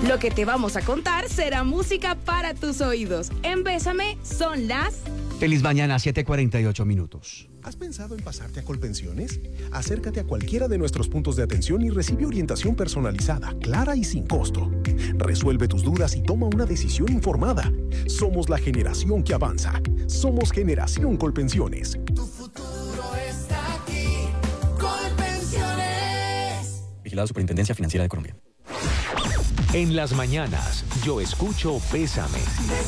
Lo que te vamos a contar será música para tus oídos. En Bésame son las... Feliz mañana, 7:48. ¿Has pensado en pasarte a Colpensiones? Acércate a cualquiera de nuestros puntos de atención y recibe orientación personalizada, clara y sin costo. Resuelve tus dudas y toma una decisión informada. Somos la generación que avanza. Somos Generación Colpensiones. Tu futuro está aquí. Colpensiones. Vigilado Superintendencia Financiera de Colombia. En las mañanas, yo escucho Bésame.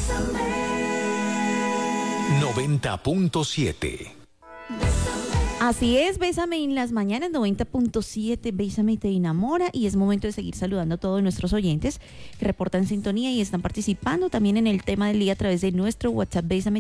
90.7. Así es, Bésame en las mañanas, 90.7, Bésame y te enamora, y es momento de seguir saludando a todos nuestros oyentes que reportan sintonía y están participando también en el tema del día a través de nuestro WhatsApp Bésame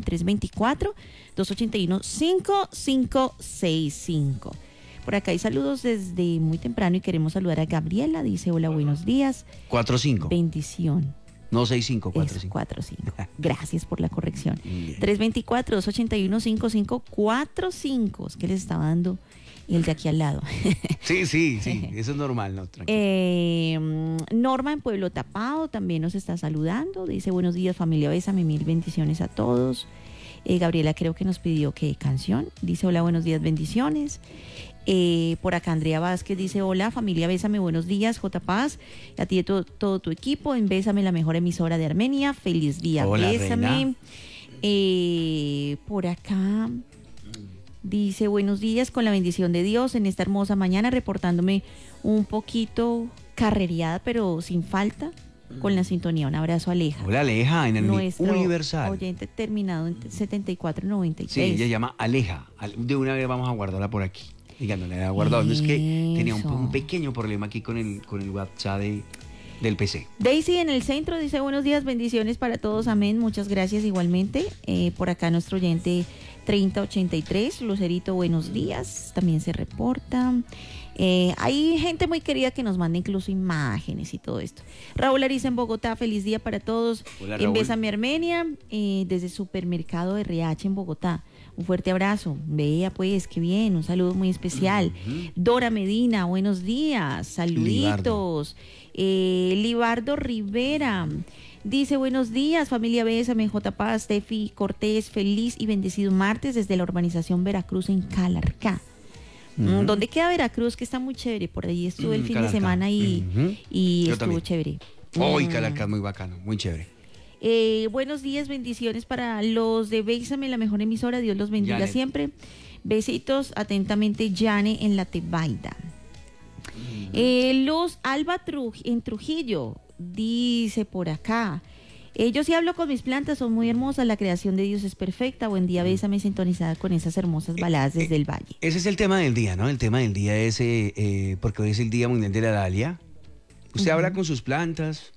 324-281-5565. Por acá hay saludos desde muy temprano y queremos saludar a Gabriela, dice hola, buenos días. 4-5. Bendición. No 6-5, 4-5. 4-5. Gracias por la corrección. 324-281-5545. Es que les estaba dando el de aquí al lado. Sí, eso es normal, no, tranquilo. Norma en Pueblo Tapado también nos está saludando. Dice buenos días familia, bésame, mil bendiciones a todos. Gabriela creo que nos pidió ¿qué canción? Dice hola, buenos días, bendiciones. Por acá Andrea Vázquez dice hola familia, bésame, buenos días, J. Paz, a ti y todo tu equipo en Bésame, la mejor emisora de Armenia, feliz día, hola, bésame. Por acá dice buenos días, con la bendición de Dios en esta hermosa mañana, reportándome un poquito carrereada pero sin falta con la sintonía. Un abrazo, Aleja. Hola, Aleja, en el Nuestro Universal. oyente terminado en 7493. Sí, ella llama Aleja. De una vez vamos a guardarla por aquí. Díganme, la había guardado. No es que tenía un pequeño problema aquí con el WhatsApp del PC. Daisy en el centro dice buenos días, bendiciones para todos, amén, muchas gracias igualmente. Por acá nuestro oyente 3083, Lucerito, buenos días, también se reporta. Hay gente muy querida que nos manda incluso imágenes y todo esto. Raúl Ariza en Bogotá, feliz día para todos. Hola, en Bésame Armenia, desde Supermercado RH en Bogotá. Un fuerte abrazo. Vea pues, qué bien, un saludo muy especial. Dora Medina, buenos días, saluditos. Libardo Rivera dice buenos días familia Bésame, J. Paz, Steffi Cortés, feliz y bendecido martes desde la urbanización Veracruz en Calarcá. ¿Dónde queda Veracruz? Que está muy chévere. Por ahí estuve el fin Calarcá. de semana y estuvo también. chévere. Calarcá es muy bacano, muy chévere. Buenos días, bendiciones para los de Bésame, la mejor emisora. Dios los bendiga Janet. siempre. Besitos, atentamente, Yane en la Tebaida. Luz Alba en Trujillo dice por acá. Yo sí hablo con mis plantas, son muy hermosas, la creación de Dios es perfecta. Buen día, Bésame, sintonizada con esas hermosas baladas desde el valle. Ese es el tema del día, ¿no? El tema del día es, porque hoy es el Día Mundial de la Dalia. Usted habla con sus plantas,